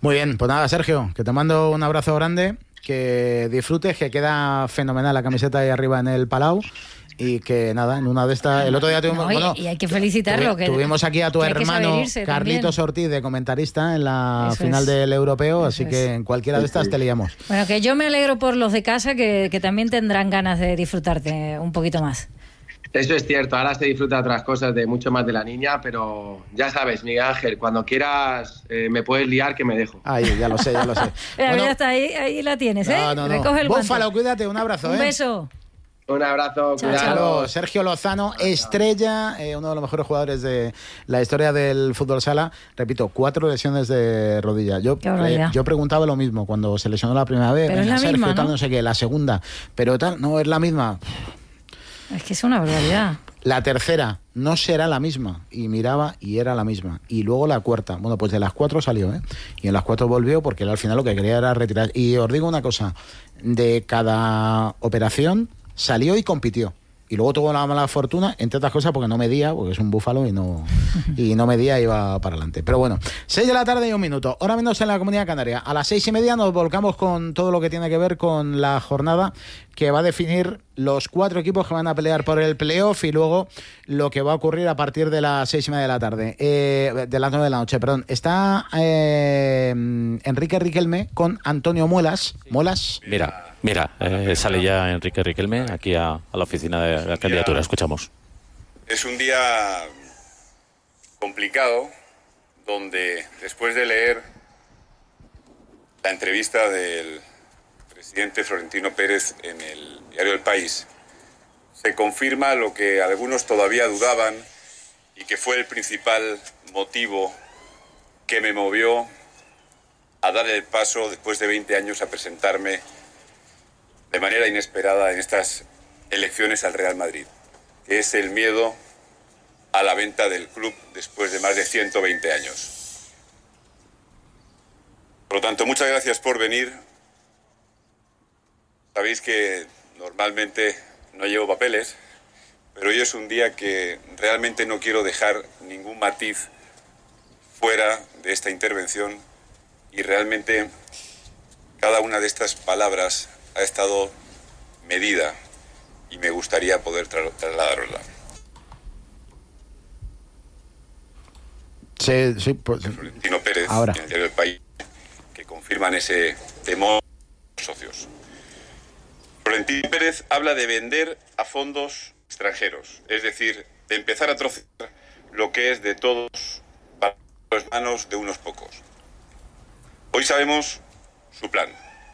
Muy bien, pues nada, Sergio, que te mando un abrazo grande, que disfrutes, que queda fenomenal la camiseta ahí arriba en el Palau. Y que nada, en una de estas, el otro día tuvimos, y hay que felicitarlo. Tuvimos aquí a tu hermano Carlitos Ortiz de comentarista en la final del Europeo, así que en cualquiera de estas te liamos. Bueno, que yo me alegro por los de casa que también tendrán ganas de disfrutarte un poquito más. Eso es cierto, ahora se disfruta otras cosas de mucho más de la niña, pero ya sabes, Miguel Ángel, cuando quieras me puedes liar que me dejo. Ahí, ya lo sé. Bueno, ya está, ahí la tienes, ¿eh? No. Recoge el guante. Búfalo, cuídate, un abrazo, Un beso. Un abrazo, cuidado. Sergio Lozano, estrella, uno de los mejores jugadores de la historia del fútbol sala. Repito, 4 lesiones de rodilla. Yo preguntaba lo mismo cuando se lesionó la primera vez. Pero es la Sergio, misma, tal, ¿no? no sé qué, la segunda. Pero tal, no es la misma. Es que es una barbaridad. La tercera no será la misma. Y miraba y era la misma. Y luego la cuarta. Bueno, pues de las 4 salió, ¿eh? Y en las 4 volvió porque él al final lo que quería era retirar. Y os digo una cosa. De cada operación salió y compitió. Y luego tuvo la mala fortuna, entre otras cosas, porque no medía, porque es un búfalo y no medía, iba para adelante. Pero bueno, 6 de la tarde y 1 minuto. Hora menos en la Comunidad Canaria. A las 6:30 nos volcamos con todo lo que tiene que ver con la jornada que va a definir los 4 equipos que van a pelear por el playoff y luego lo que va a ocurrir a partir de las 6:30 de la tarde. De las 9 de la noche, perdón. Está Enrique Riquelme con Antonio Muelas. Muelas. Mira, sale ya Enrique Riquelme aquí a la oficina de la candidatura. Escuchamos. Es un día complicado donde, después de leer la entrevista del presidente Florentino Pérez en el diario El País, se confirma lo que algunos todavía dudaban y que fue el principal motivo que me movió a dar el paso después de 20 años a presentarme de manera inesperada en estas elecciones al Real Madrid, que es el miedo a la venta del club después de más de 120 años. Por lo tanto, muchas gracias por venir. Sabéis que normalmente no llevo papeles, pero hoy es un día que realmente no quiero dejar ningún matiz fuera de esta intervención y realmente cada una de estas palabras ha estado medida y me gustaría poder trasladarosla. Sí, pues, Florentino Pérez, ahora. en el diario El País, que confirman ese temor de los socios. Florentino Pérez habla de vender a fondos extranjeros, es decir, de empezar a trocear lo que es de todos para las manos de unos pocos. Hoy sabemos su plan.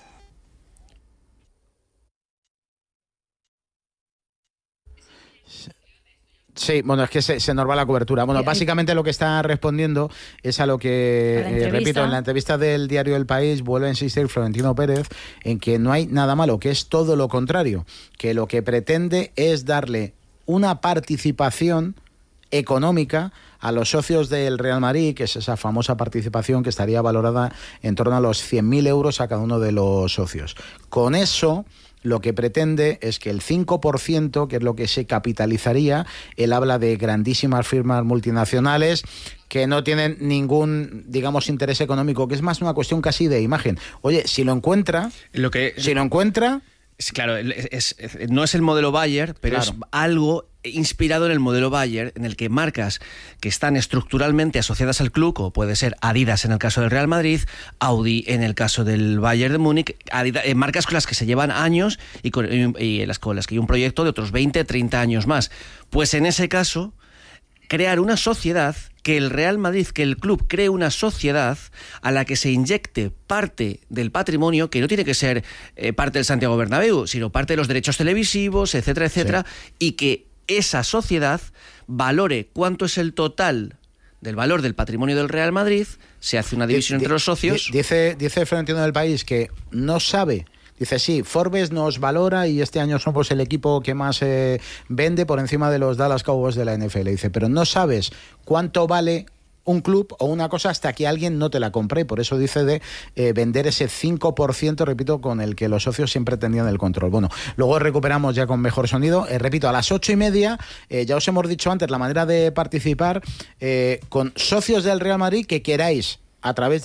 Sí, bueno, es que se nos va la cobertura. Bueno, básicamente lo que está respondiendo es a lo que, repito, en la entrevista del diario El País vuelve a insistir Florentino Pérez en que no hay nada malo, que es todo lo contrario, que lo que pretende es darle una participación económica a los socios del Real Madrid, que es esa famosa participación que estaría valorada en torno a los 100.000 euros a cada uno de los socios. Con eso lo que pretende es que el 5%, que es lo que se capitalizaría, él habla de grandísimas firmas multinacionales que no tienen ningún, digamos, interés económico, que es más una cuestión casi de imagen. Oye, si lo encuentra... Claro, no es el modelo Bayer, pero claro, es algo inspirado en el modelo Bayer, en el que marcas que están estructuralmente asociadas al club, como puede ser Adidas en el caso del Real Madrid, Audi en el caso del Bayern de Múnich, marcas con las que se llevan años y con las que hay un proyecto de otros 20, 30 años más. Pues en ese caso, crear una sociedad, que el Real Madrid, que el club cree una sociedad a la que se inyecte parte del patrimonio, que no tiene que ser parte del Santiago Bernabéu, sino parte de los derechos televisivos, etcétera, etcétera, sí, y que esa sociedad valore cuánto es el total del valor del patrimonio del Real Madrid, se hace una división entre los socios. Dice Florentino del País que no sabe. Dice, sí, Forbes nos valora y este año somos el equipo que más vende por encima de los Dallas Cowboys de la NFL. Dice, pero no sabes cuánto vale un club o una cosa hasta que alguien no te la compre. Y por eso dice de vender ese 5%, repito, con el que los socios siempre tenían el control. Bueno, luego recuperamos ya con mejor sonido. Repito, a las 8:30, ya os hemos dicho antes la manera de participar con socios del Real Madrid que queráis a través